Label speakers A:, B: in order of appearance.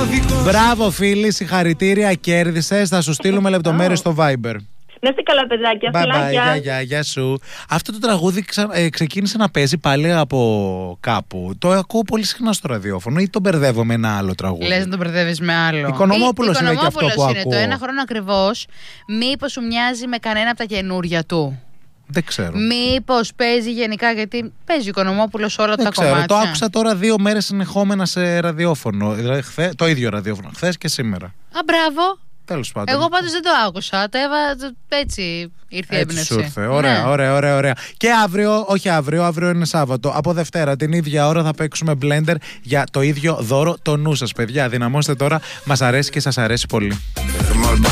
A: Μπράβο φίλοι, συγχαρητήρια, κέρδισες. Θα σου στείλουμε λεπτομέρειες στο Viber.
B: Να είστε καλά, παιδάκια. Φιλάκια.
A: Γεια σου. Αυτό το τραγούδι ξεκίνησε να παίζει πάλι από κάπου. Το ακούω πολύ συχνά στο ραδιόφωνο ή τον μπερδεύω με ένα άλλο τραγούδι?
C: Λες να τον μπερδεύεις με άλλο?
A: Οικονομόπουλος είναι και αυτό που
C: είναι
A: ακούω.
C: Το ένα χρόνο ακριβώς. Μήπως σου μοιάζει με κανένα από τα καινούρια του?
A: Δεν ξέρω.
C: Μήπως παίζει γενικά, γιατί παίζει Οικονομόπουλος όλα τα
A: ξέρω.
C: κομμάτια.
A: Το άκουσα τώρα 2 μέρες συνεχόμενα σε ραδιόφωνο. Δηλαδή το ίδιο ραδιόφωνο, χθες και σήμερα.
C: Α, μπράβο.
A: Τέλος πάντων.
C: Εγώ πάντως δεν το άκουσα. Το έτσι ήρθε η έμπνευση.
A: Σου ήρθε. Ωραία. Και αύριο είναι Σάββατο. Από Δευτέρα την ίδια ώρα θα παίξουμε Blender για το ίδιο δώρο. Το νου σας, παιδιά. Δυναμώστε τώρα. Μας αρέσει και σας αρέσει πολύ.